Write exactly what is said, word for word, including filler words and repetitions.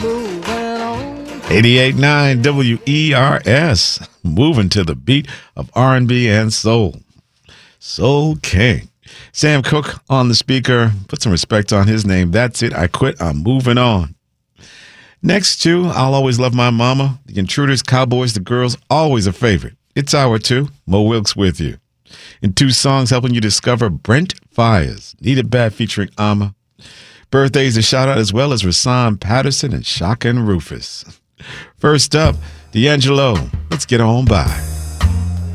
eighty-eight point nine W E R S, moving to the beat of R and B and soul. Soul King. Sam Cooke on the speaker. Put some respect on his name. That's it. I quit. I'm moving on. Next to I'll Always Love My Mama. The Intruders, Cowboys, The Girls, always a favorite. It's hour two. Mo Wilkes with you. In two songs helping you discover Brent Fires. Need It Bad featuring Amma. Birthdays to shout out as well as Rasan Patterson and Shaka and Rufus. First up, D'Angelo. Let's get on by.